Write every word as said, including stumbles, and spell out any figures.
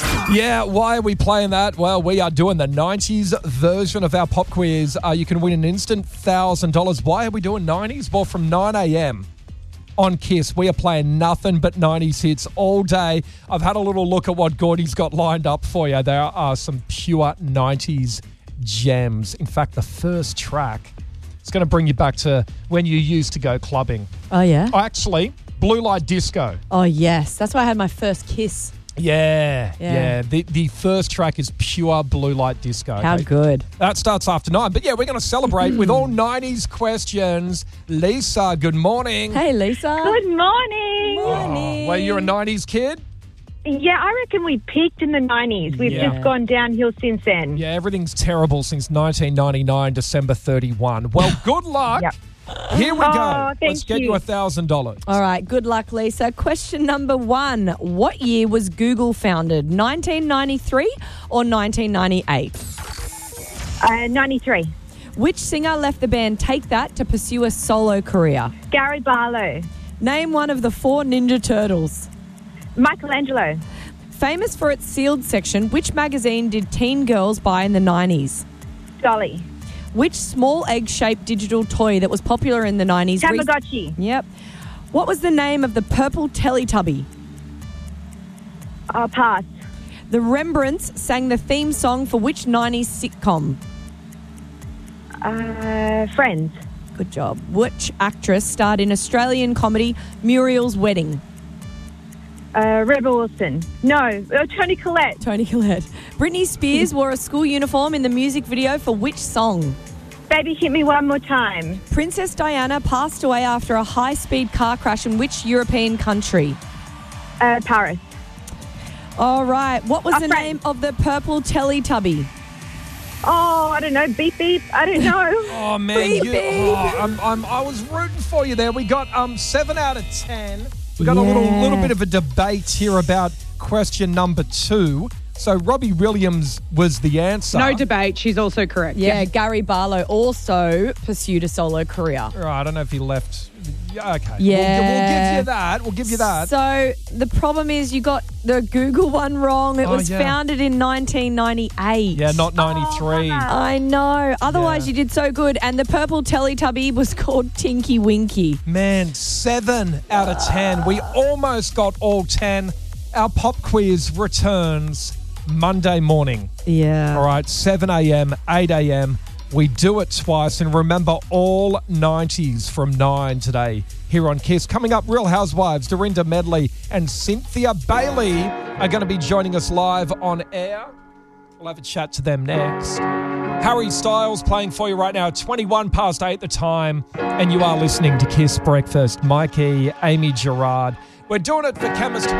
Yeah, why are we playing that? Well, we are doing the nineties version of our pop quiz. Uh, you can win an instant one thousand dollars. Why are we doing nineties? Well, from nine a.m. on Kiss, we are playing nothing but nineties hits all day. I've had a little look at what Gordy's got lined up for you. There are some pure nineties gems. In fact, the first track is going to bring you back to when you used to go clubbing. Oh, yeah? Oh, actually, Blue Light Disco. Oh, yes. That's where I had my first kiss. Yeah, yeah. Yeah. The the first track is pure Blue Light Disco. How okay? good. That starts after nine. But yeah, we're going to celebrate with all nineties questions. Lisa, good morning. Hey, Lisa. Good morning. Morning. Oh, well, you're a nineties kid? Yeah, I reckon we peaked in the nineties. We've Yeah. just gone downhill since then. Yeah, everything's terrible since nineteen ninety-nine, December thirty-first. Well, good luck. Yep. Here we Oh, go. thank Let's get you you. one thousand dollars. All right, good luck, Lisa. Question number one. What year was Google founded? nineteen ninety-three or nineteen ninety-eight? Uh, ninety-three. Which singer left the band Take That to pursue a solo career? Gary Barlow. Name one of the four Ninja Turtles. Michelangelo. Famous for its sealed section, which magazine did teen girls buy in the nineties? Dolly. Which small egg-shaped digital toy that was popular in the nineties? re- Tamagotchi. Yep. What was the name of the purple Teletubby? Uh, pass. The Rembrandts sang the theme song for which nineties sitcom? Uh, friends. Good job. Which actress starred in Australian comedy Muriel's Wedding? Uh, Rebel Wilson. No, uh, Tony Collette. Tony Collette. Britney Spears wore a school uniform in the music video for which song? Baby, hit me one more time. Princess Diana passed away after a high-speed car crash in which European country? Uh, Paris. All right. What was Uh, the France. name of the purple Teletubby? Oh, I don't know. Beep, beep. I don't know. Oh, man. You, Baby. oh, I'm, I'm, I was rooting for you there. We got um seven out of ten. We got a little Yeah. little bit of a debate here about question number two. So Robbie Williams was the answer. No debate. She's also correct. Yeah, Gary Barlow also pursued a solo career. Right, I don't know if he left. Yeah, okay. Yeah. We'll, we'll give you that. We'll give you that. So the problem is you got the Google one wrong. It Oh, was yeah. founded in nineteen ninety-eight. yeah, not ninety-three. I know. Otherwise, Yeah. you did so good. And the purple Teletubby was called Tinky Winky. Man, seven out of ten. We almost got all ten. Our pop quiz returns Monday morning. Yeah. All right, seven a.m., eight a.m. We do it twice. And remember, all nineties from nine today here on Kiss. Coming up, Real Housewives, Dorinda Medley and Cynthia Bailey are going to be joining us live on air. We'll have a chat to them next. Harry Styles playing for you right now, twenty-one past eight the time. And you are listening to Kiss Breakfast. Mikey, Amy Gerard. We're doing it for Chemist